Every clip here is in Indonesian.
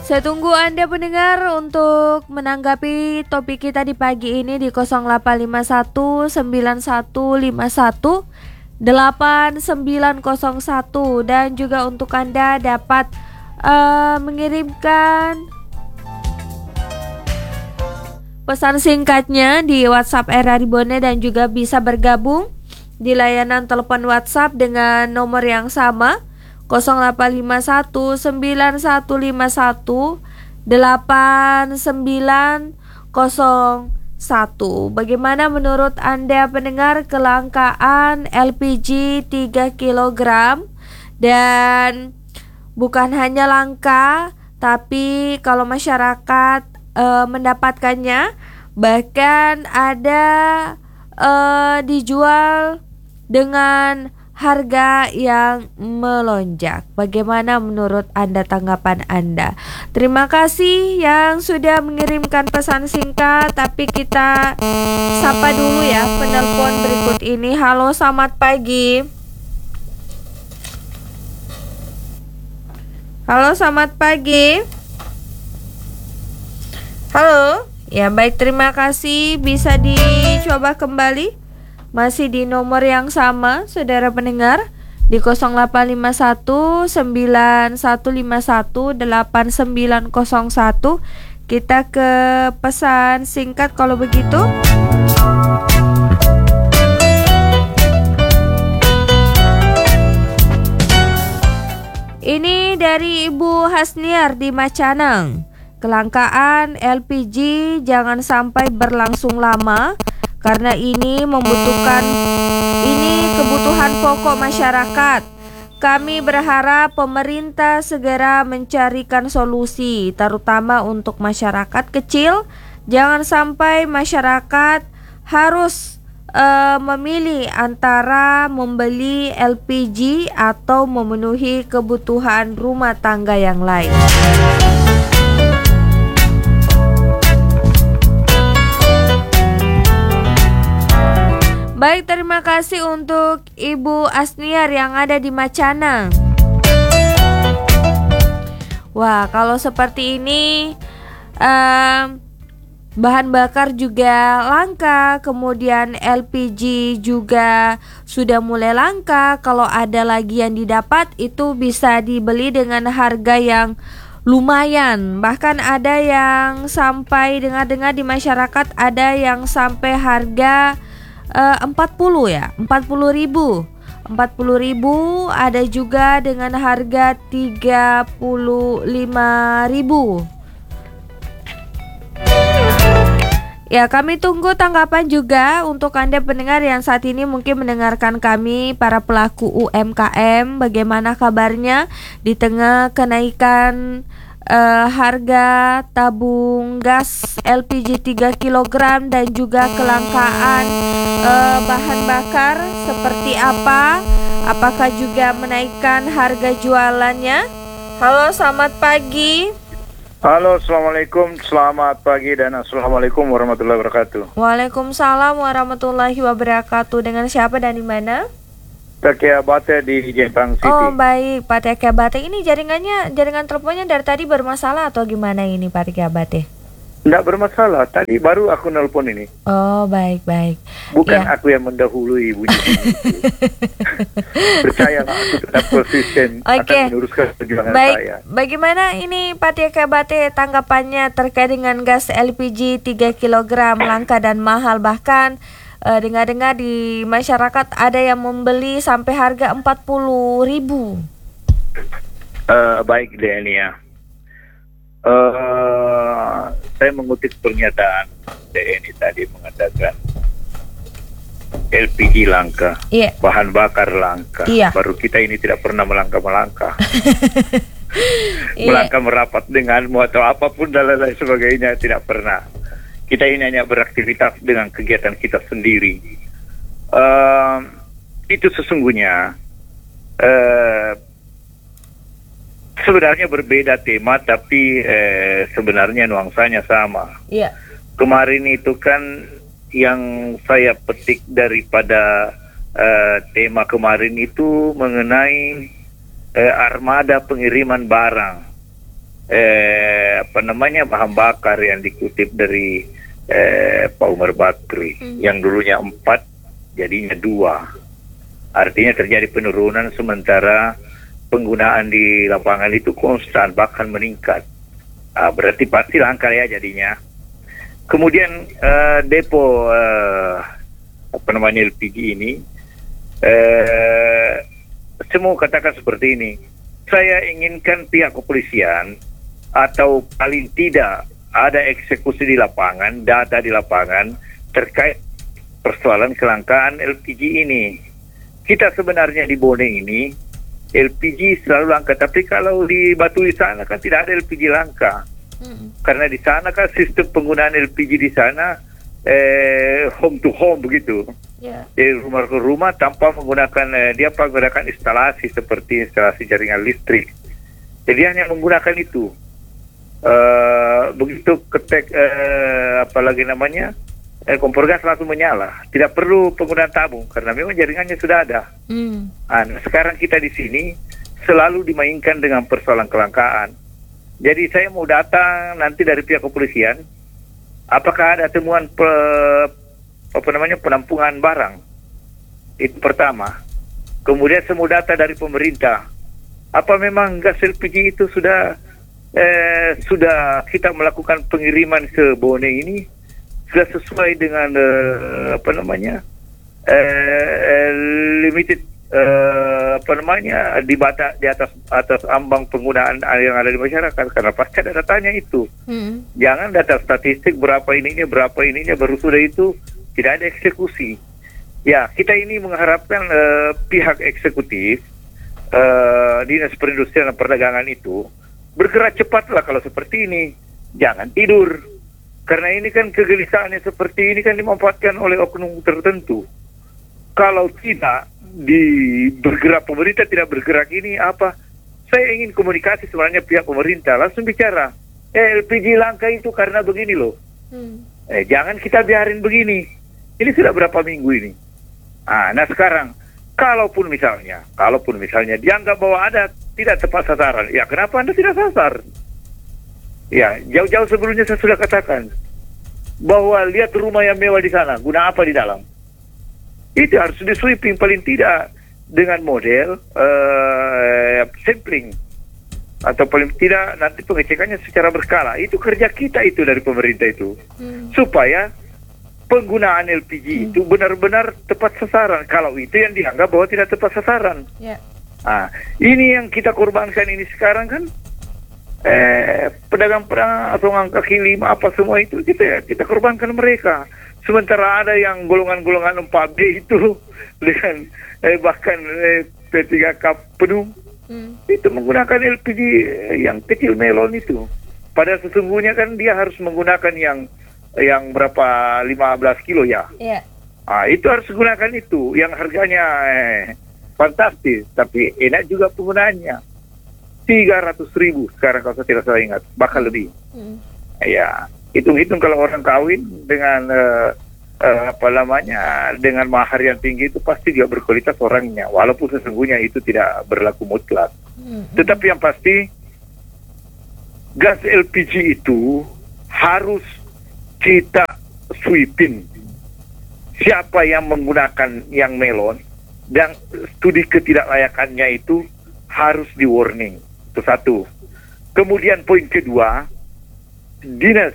Saya tunggu Anda pendengar untuk menanggapi topik kita di pagi ini di 0851 9151 8901 dan juga untuk Anda dapat mengirimkan pesan singkatnya di WhatsApp RRI Bone dan juga bisa bergabung di layanan telepon WhatsApp dengan nomor yang sama 0851 9151 8901. Bagaimana menurut Anda pendengar kelangkaan LPG 3 kg? Dan bukan hanya langka, tapi kalau masyarakat mendapatkannya bahkan ada dijual dengan harga yang melonjak. Bagaimana menurut Anda, tanggapan Anda? Terima kasih yang sudah mengirimkan pesan singkat. Tapi kita sapa dulu ya penelpon berikut ini. Halo, selamat pagi. Halo, selamat pagi. Halo. Ya baik, terima kasih. Bisa dicoba kembali. Masih di nomor yang sama, saudara pendengar, di 0851 9151 8901. Kita ke pesan singkat kalau begitu. Ini dari Ibu Hasniar di Macanang. Kelangkaan LPG jangan sampai berlangsung lama, karena ini kebutuhan pokok masyarakat. Kami berharap pemerintah segera mencarikan solusi, terutama untuk masyarakat kecil. Jangan sampai masyarakat harus memilih antara membeli LPG atau memenuhi kebutuhan rumah tangga yang lain. Baik, terima kasih untuk Ibu Asniar yang ada di Macanang. Wah, kalau seperti ini bahan bakar juga langka, kemudian LPG juga sudah mulai langka. Kalau ada lagi yang didapat, itu bisa dibeli dengan harga yang lumayan. Bahkan ada yang sampai dengar-dengar di masyarakat ada yang sampai harga 40 ya, 40.000. 40.000, ada juga dengan harga 35.000. Ya, kami tunggu tanggapan juga untuk Anda pendengar yang saat ini mungkin mendengarkan kami, para pelaku UMKM. Bagaimana kabarnya di tengah kenaikan harga tabung gas LPG 3 kg dan juga kelangkaan bahan bakar seperti apa? Apakah juga menaikkan harga jualannya? Halo, selamat pagi. Halo, assalamualaikum, selamat pagi dan assalamualaikum warahmatullahi wabarakatuh. Waalaikumsalam warahmatullahi wabarakatuh. Dengan siapa dan di mana? Tekia Bate di Jepang City. Oh baik, Pak Tekia Bate. Ini jaringan teleponnya dari tadi bermasalah atau gimana ini Pak Tekia Bate? Tidak bermasalah, tadi baru aku nelpon ini. Oh baik. Bukan ya. aku yang mendahului ibunya. Percayalah, aku tetap konsisten akan meneruskan perjuangan saya. Bagaimana ini Pak Tekia Bate tanggapannya terkait dengan gas LPG 3 kg langka dan mahal, bahkan dengar-dengar di masyarakat ada yang membeli sampai harga 40.000. Baik Denia, saya mengutip pernyataan DNI tadi mengatakan LPG langka, bahan bakar langka. Baru kita ini tidak pernah melangkah melangkah merapat denganmu atau apapun dan lain sebagainya, tidak pernah. Kita ini hanya beraktivitas dengan kegiatan kita sendiri. Itu sesungguhnya sebenarnya berbeda tema, tapi sebenarnya nuansanya sama. Kemarin itu kan yang saya petik daripada tema kemarin itu mengenai armada pengiriman barang bahan bakar yang dikutip dari Pak Umar Bakri, yang dulunya 4 jadinya 2. Artinya terjadi penurunan, sementara penggunaan di lapangan itu konstan bahkan meningkat. Berarti pasti langka ya jadinya. Kemudian depo LPG ini, saya mau katakan seperti ini. Saya inginkan pihak kepolisian atau paling tidak ada eksekusi di lapangan, data di lapangan terkait persoalan kelangkaan LPG ini. Kita sebenarnya di Bone ini LPG selalu langka, tapi kalau di Batui sana kan tidak ada LPG langka. Karena di sana kan sistem penggunaan LPG di sana home to home begitu. Dari rumah ke rumah tanpa menggunakan menggunakan instalasi seperti instalasi jaringan listrik. Jadi hanya menggunakan itu. Begitu ketek kompor gas langsung menyala, tidak perlu penggunaan tabung karena memang jaringannya sudah ada. Nah, sekarang kita di sini selalu dimainkan dengan persoalan kelangkaan. Jadi saya mau datang nanti dari pihak kepolisian, apakah ada temuan penampungan barang? Itu pertama. Kemudian saya mau data dari pemerintah, apa memang gas LPG itu sudah kita melakukan pengiriman ke Bone ini sudah sesuai dengan limited di atas ambang penggunaan yang ada di masyarakat, karena pasti ada datanya itu. Jangan data statistik berapa ininya baru sudah itu tidak ada eksekusi. Ya, kita ini mengharapkan pihak eksekutif, Dinas Perindustrian dan Perdagangan itu bergerak cepatlah kalau seperti ini. Jangan tidur. Karena ini kan kegelisahannya seperti ini kan dimanfaatkan oleh oknum tertentu. Kalau tidak bergerak, pemerintah tidak bergerak ini apa? Saya ingin komunikasi sebenarnya pihak pemerintah, langsung bicara. LPG langka itu karena begini loh. Jangan kita biarin begini. Ini sudah berapa minggu ini. Nah sekarang, kalaupun misalnya dianggap bahwa ada tidak tepat sasaran, ya kenapa Anda tidak sasar? Ya, jauh-jauh sebelumnya saya sudah katakan bahwa lihat rumah yang mewah di sana, guna apa di dalam? Itu harus di-sweeping paling tidak dengan model sampling, atau paling tidak nanti pengecekannya secara berkala. Itu kerja kita itu dari pemerintah itu, supaya penggunaan LPG itu benar-benar tepat sasaran. Kalau itu yang dianggap bahwa tidak tepat sasaran, ini yang kita korbankan ini sekarang kan. Pedagang-pedagang atau kaki lima apa semua itu kita korbankan mereka. Sementara ada yang golongan-golongan 4B itu dengan bahkan P3K penuh itu menggunakan LPG yang kecil melon itu. Padahal sesungguhnya kan dia harus menggunakan yang berapa 15 kilo ya. Itu harus gunakan itu yang harganya fantastis, tapi enak juga penggunaannya. 300.000 sekarang kalau saya tidak salah ingat, bahkan lebih. Ya, hitung-hitung kalau orang kawin dengan dengan mahar yang tinggi itu pasti dia berkualitas orangnya, walaupun sesungguhnya itu tidak berlaku mutlak. Tetapi yang pasti gas LPG itu harus kita sweeping. Siapa yang menggunakan yang melon dan studi ketidaklayakannya itu harus di warning. Itu satu. Kemudian poin kedua, Dinas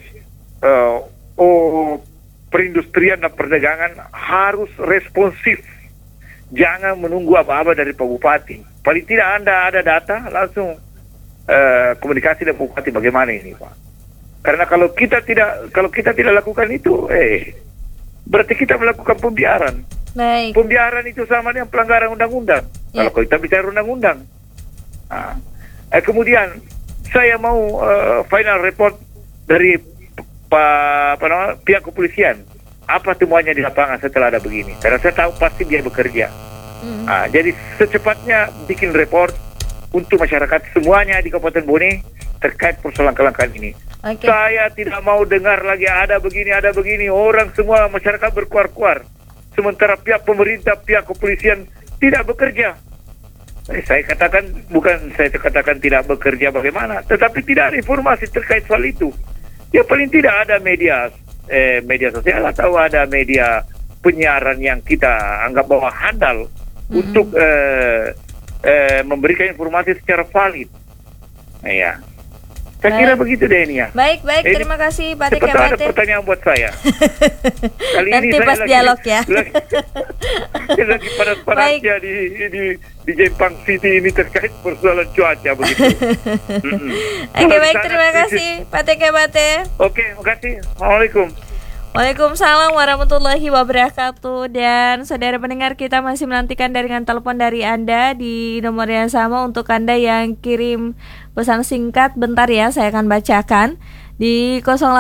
Perindustrian dan Perdagangan harus responsif. Jangan menunggu apa-apa dari Pak Bupati. Paling tidak Anda ada data, langsung komunikasi dengan Bupati bagaimana ini, Pak. Karena kalau kita tidak lakukan itu, berarti kita melakukan pembiaran. Baik. Pembiaran itu sama dengan pelanggaran undang-undang. Kalau kita bicara undang-undang. Kemudian saya mau final report dari pihak kepolisian. Apa temuannya di lapangan setelah ada begini? Karena saya tahu pasti dia bekerja. Jadi secepatnya bikin report untuk masyarakat semuanya di Kabupaten Bone terkait persoalan kelangkaan ini. Saya tidak mau dengar lagi ada begini. Orang semua masyarakat berkuar-kuar. Sementara pihak pemerintah, pihak kepolisian tidak bekerja. Saya katakan tidak bekerja bagaimana, tetapi tidak ada informasi terkait soal itu. Ya paling tidak ada media sosial atau ada media penyiaran yang kita anggap bahwa handal untuk memberikan informasi secara valid. Ya. Saya kira begitu deh ini ya. Baik, terima kasih Pak Teke Ada pertanyaan buat saya. Kali nanti ini pas saya dialog ya. Lagi panas-panasnya di Jepang City ini terkait persoalan cuaca begitu. Oke, baik, terima kasih Pak Teke Bate. Oke, makasih. Assalamualaikum. Waalaikumsalam warahmatullahi wabarakatuh. Dan saudara pendengar, kita masih menantikan jaringan telepon dari Anda di nomor yang sama. Untuk Anda yang kirim pesan singkat, bentar ya, saya akan bacakan di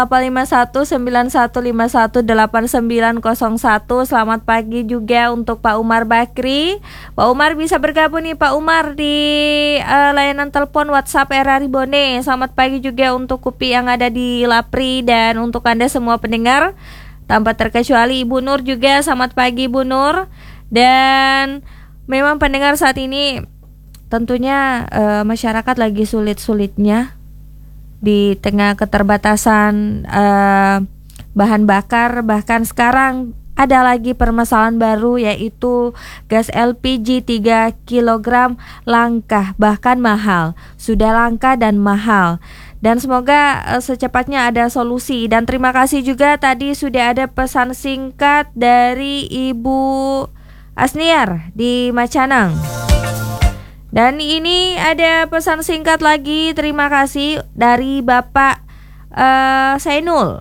085191518901. Selamat pagi juga untuk Pak Umar Bakri. Pak Umar bisa bergabung nih Pak Umar di layanan telepon WhatsApp RRI Bone. Selamat pagi juga untuk Kupi yang ada di Lapri, dan untuk Anda semua pendengar tanpa terkecuali Ibu Nur juga. Selamat pagi Ibu Nur. Dan memang pendengar, saat ini tentunya masyarakat lagi sulit-sulitnya di tengah keterbatasan bahan bakar. Bahkan sekarang ada lagi permasalahan baru, yaitu gas LPG 3 kg langka, bahkan mahal. Sudah langka dan mahal. Dan semoga secepatnya ada solusi. Dan terima kasih juga tadi sudah ada pesan singkat dari Ibu Asniar di Macanang. Dan ini ada pesan singkat lagi, terima kasih dari Bapak Sainul.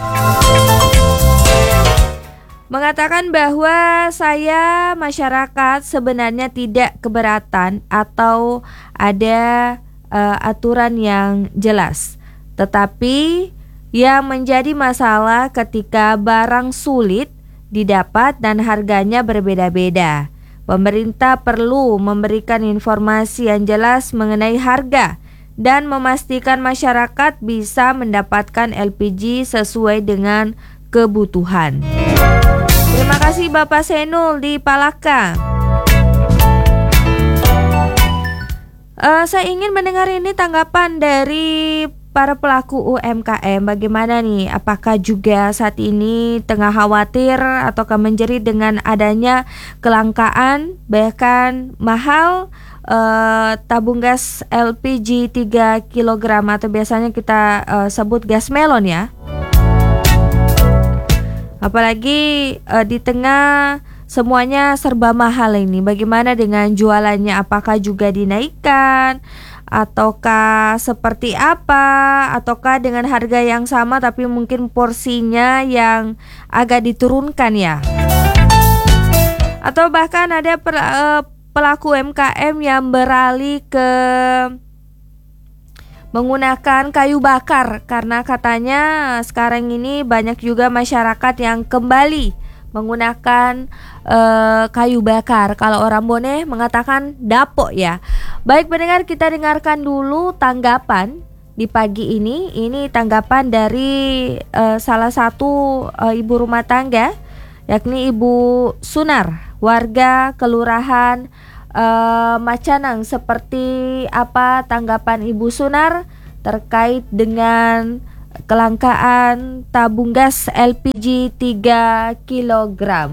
Mengatakan bahwa saya masyarakat sebenarnya tidak keberatan atau ada aturan yang jelas. Tetapi yang menjadi masalah ketika barang sulit didapat dan harganya berbeda-beda. Pemerintah perlu memberikan informasi yang jelas mengenai harga dan memastikan masyarakat bisa mendapatkan LPG sesuai dengan kebutuhan. Terima kasih Bapak Senul di Palaka. Saya ingin mendengar ini tanggapan dari para pelaku UMKM. Bagaimana nih? Apakah juga saat ini tengah khawatir ataukah menjerit dengan adanya kelangkaan bahkan mahal tabung gas LPG 3 kg atau biasanya kita sebut gas melon ya? Apalagi di tengah semuanya serba mahal ini, bagaimana dengan jualannya? Apakah juga dinaikkan? Ataukah seperti apa? Ataukah dengan harga yang sama tapi mungkin porsinya yang agak diturunkan ya? Atau bahkan ada pelaku UMKM yang beralih ke menggunakan kayu bakar, karena katanya sekarang ini banyak juga masyarakat yang kembali menggunakan kayu bakar. Kalau orang Bone mengatakan dapok ya. Baik pendengar, kita dengarkan dulu tanggapan di pagi ini. Ini tanggapan dari salah satu ibu rumah tangga, yakni Ibu Sunar, warga Kelurahan Macanang. Seperti apa tanggapan Ibu Sunar terkait dengan kelangkaan tabung gas LPG 3 kg.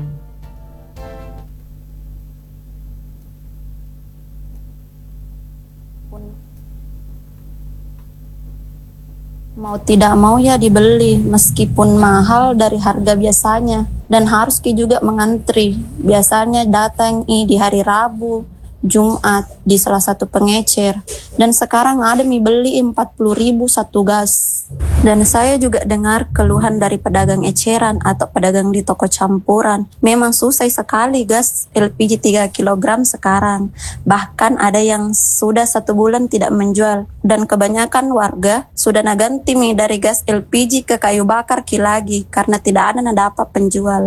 Mau tidak mau ya dibeli meskipun mahal dari harga biasanya, dan harus juga mengantri. Biasanya datang di hari Rabu, Jumat di salah satu pengecer, dan sekarang ada beli 40.000 satu gas. Dan saya juga dengar keluhan dari pedagang eceran atau pedagang di toko campuran. Memang susah sekali gas LPG 3 kg sekarang. Bahkan ada yang sudah 1 bulan tidak menjual, dan kebanyakan warga sudah naganti dari gas LPG ke kayu bakar lagi karena tidak ada dapat penjual.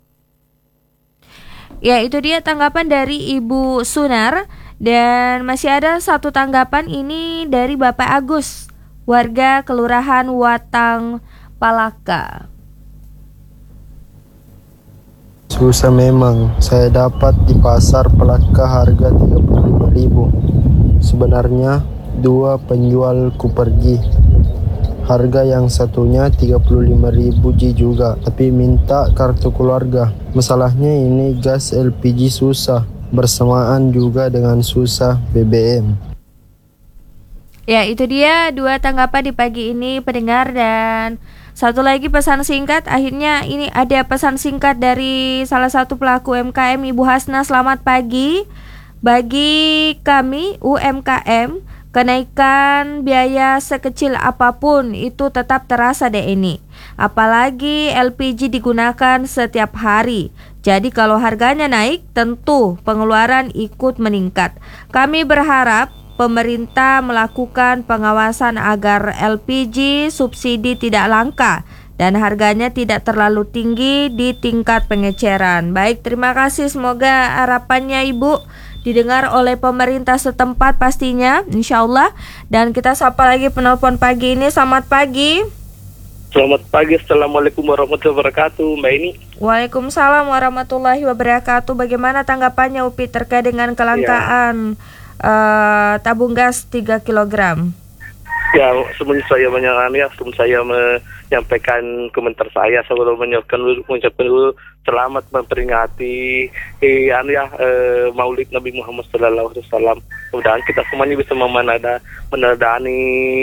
Ya, itu dia tanggapan dari Ibu Sunar. Dan masih ada satu tanggapan ini dari Bapak Agus, warga Kelurahan Watang Palaka. Susah memang. Saya dapat di pasar Pelaka harga 35.000. Sebenarnya dua penjualku pergi. Harga yang satunya 35.000 juga, tapi minta kartu keluarga. Masalahnya ini gas LPG susah, bersamaan juga dengan susah BBM. Ya, itu dia dua tanggapan di pagi ini pendengar. Dan satu lagi pesan singkat. Akhirnya ini ada pesan singkat dari salah satu pelaku UMKM, Ibu Hasna. Selamat pagi. Bagi kami UMKM, kenaikan biaya sekecil apapun itu tetap terasa deh ini. Apalagi LPG digunakan setiap hari. Jadi kalau harganya naik, tentu pengeluaran ikut meningkat. Kami berharap pemerintah melakukan pengawasan agar LPG subsidi tidak langka dan harganya tidak terlalu tinggi di tingkat pengeceran. Baik, terima kasih. Semoga harapannya Ibu didengar oleh pemerintah setempat pastinya, insya Allah. Dan kita sapa lagi penelpon pagi ini. Selamat pagi. Selamat pagi, Assalamualaikum warahmatullahi wabarakatuh, Mbak Ini. Waalaikumsalam warahmatullahi wabarakatuh. Bagaimana tanggapannya Upi terkait dengan kelangkaan tabung gas 3 kg? Ya, sebelum saya menyampaikan komentar saya, sebelum mengucapkan dulu selamat memperingati Maulid Nabi Muhammad SAW. Mudah-mudahan kita semuanya bisa menadani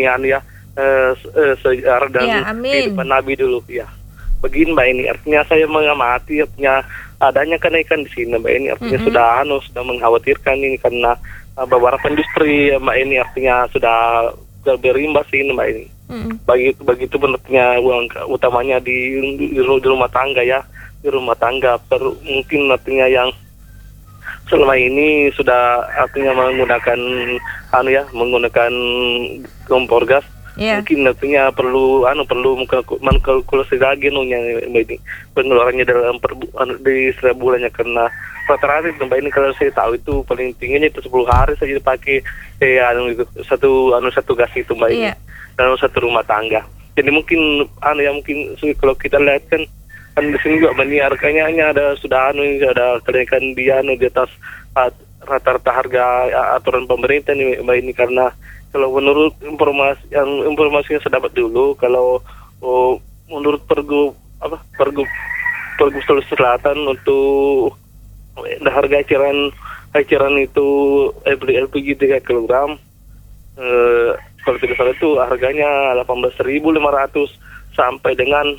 sejarah dan kehidupan Nabi dulu. Ya, begini Mbak Ini, artinya saya mengamati artinya adanya kenaikan di sini Mbak Ini, artinya sudah mengkhawatirkan ini karena beberapa industri Mbak Ini artinya sudah berimbas ini Mbak Ini. Begitu benarnya uang utamanya di rumah tangga ya, di rumah tangga mungkin artinya yang selama ini sudah artinya menggunakan menggunakan kompor gas. Mungkin nantinya perlu mengkalkulasi lagi pengeluarannya dalam di setiap bulannya, karena rata-rata Mbak Ini kalau saya tahu itu paling tingginya itu 10 hari saja dipakai satu gas itu Mbak Ini dalam satu rumah tangga. Jadi mungkin mungkin kalau kita lihat kan di sini juga Mbak Ini harganya sudah kenaikan di atas rata-rata harga aturan pemerintah nih Mbak Ini, karena kalau menurut informasi yang saya dapat dulu, kalau menurut Pergub Sulawesi Selatan untuk harga eceran itu LPG 3 kg kalau tidak salah itu harganya 18.500 sampai dengan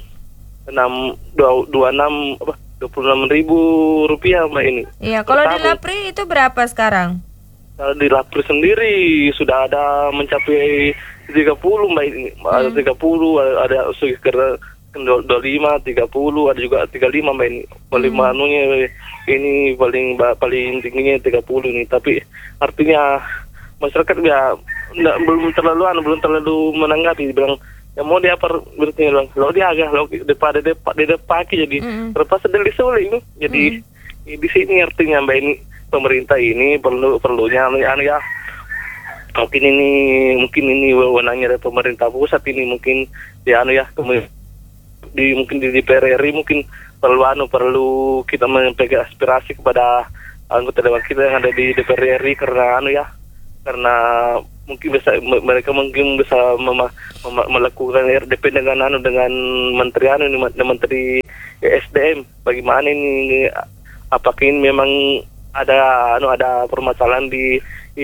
26.000 rupiah Mbak Ini. Iya, kalau di Lapri itu berapa sekarang? Di Lapri sendiri sudah ada mencapai 30 Mbak Ini. Ada 30, ada sekitar 25, 30, ada juga 35 Mbak Ini. Paling ini paling tingginya 30 ini. Tapi artinya masyarakat ya belum terlalu menanggapi, bilang ya mau dia berarti bilang lo dia agak lo daripada dipakai jadi terlepas dari sulit. Jadi di sini artinya Mbak Ini pemerintah ini perlunya mungkin ini wewenangnya dari pemerintah pusat ini, mungkin mungkin di DPR RI mungkin perlu kita menyampaikan aspirasi kepada anggota dewan kita yang ada di DPR RI, karena mungkin mereka bisa melakukan RDP dengan menteri SDM. Bagaimana ini, apakah ini memang ada permasalahan di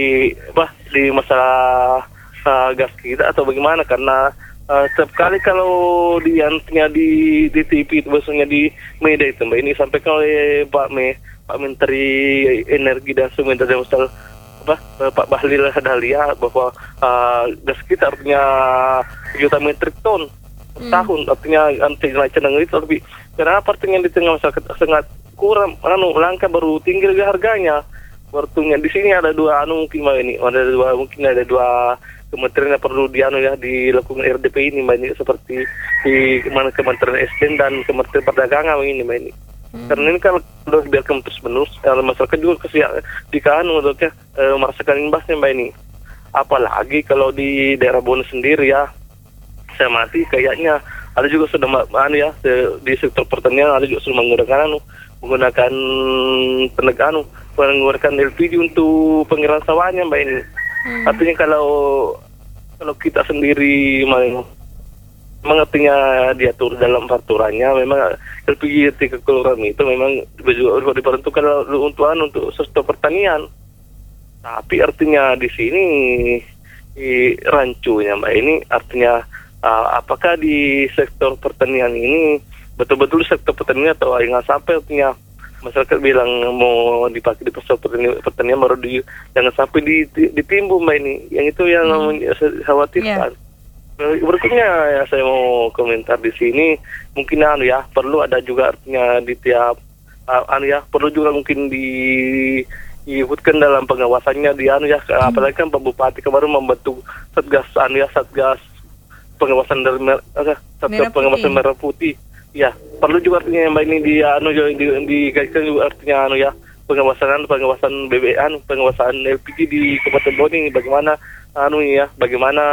masalah gas kita atau bagaimana? Karena setiap kali kalau di TV itu, biasanya di media itu Mbak Ini sampaikan oleh Pak Menteri Energi dan Sumber Daya Manusia Pak Bahlil Lahadalia bahwa gas kita artinya juta metrik ton per tahun, artinya nilai cadangan itu lebih. Kenapa artinya di tengah masyarakat sangat kurang langka, baru tinggi harganya. Bertunya di sini ada dua mungkin Mbak Ini, ada dua kementerian yang perlu dilakukan RDP ini Mbak Ini, seperti di Kementerian SDM dan Kementerian Perdagangan ini Mbak Ini. Karena ini kan sudah dibiarkan terus-menerus, masyarakat juga menurutnya merasakan imbasnya Mbak Ini. Apalagi kalau di daerah Bone sendiri ya, saya mati kayaknya ada juga sudah di sektor pertanian ada juga sudah menggunakan menggunakan mengeluarkan LPG untuk pengiriman sawahnya Mbak ini. Artinya kalau kita sendiri mengertinya diatur dalam peraturannya, memang LPG 3 kg itu memang juga diperuntukkan untuk sektor pertanian. Tapi artinya di sini di rancunya Mbak ini artinya apakah di sektor pertanian ini betul-betul sektor pertanian atau jangan sampai artinya masyarakat bilang mau dipakai di sektor pertanian baru jangan sampai ditimbun Mbak ini. Yang itu yang saya khawatirkan. Berikutnya ya saya mau komentar di sini mungkin perlu ada juga artinya di tiap perlu juga mungkin diikutkan dalam pengawasannya apalagi kan Pak Bupati kemarin membentuk satgas pengawasan dari pengawasan merah putih. Ya, perlu juga artinya Mbak ini dikaitkan juga artinya pengawasan BBM, pengawasan LPG di Kabupaten Boni bagaimana bagaimana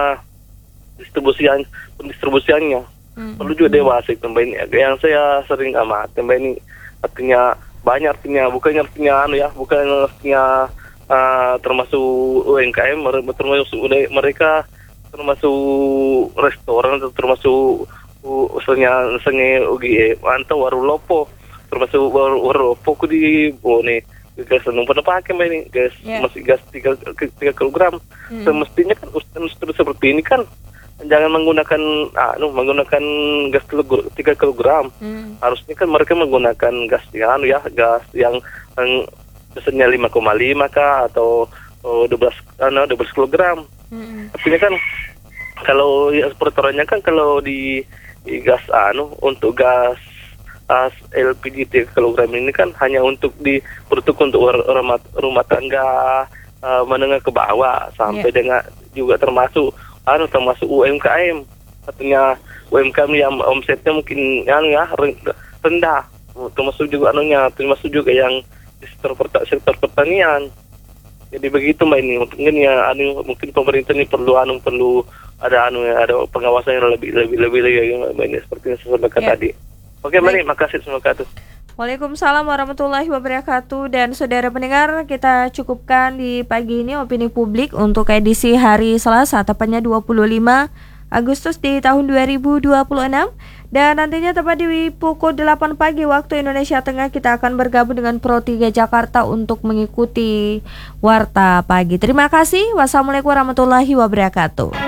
pendistribusiannya. Perlu juga dewasa itu Mbak ini. Yang saya sering amati Mbak ini artinya banyak artinya bukan artinya termasuk UMKM termasuk mereka termasuk restoran termasuk misalnya UGM atau warung lopo termasuk warung lopo di Bone gas pada pakai Mbak ini masih gas 3 kg. Semestinya kan seperti ini kan jangan menggunakan gas 3 kg. Harusnya kan mereka menggunakan gas yang biasanya 5,5 kah atau 12 kg. Artinya kan kalau peraturannya kan kalau di gas untuk gas LPG 3 kg ini kan hanya untuk diperuntukkan untuk rumah tangga menengah ke bawah sampai dengan juga termasuk UMKM. Artinya UMKM yang omsetnya mungkin rendah, termasuk juga termasuk juga yang di sektor pertanian. Jadi begitu Mbak ini mungkin pemerintah ini perlu ada pengawasan yang lebih Mbak ini seperti yang saya sampaikan tadi. Oke Mbak ini makasih terima kasih. Waalaikumsalam warahmatullahi wabarakatuh. Dan saudara pendengar, kita cukupkan di pagi ini opini publik untuk edisi hari Selasa, tepatnya 25 Agustus di tahun 2026. Dan nantinya tepat di pukul 8 pagi waktu Indonesia Tengah kita akan bergabung dengan Pro 3 Jakarta untuk mengikuti Warta Pagi. Terima kasih. Wassalamualaikum warahmatullahi wabarakatuh.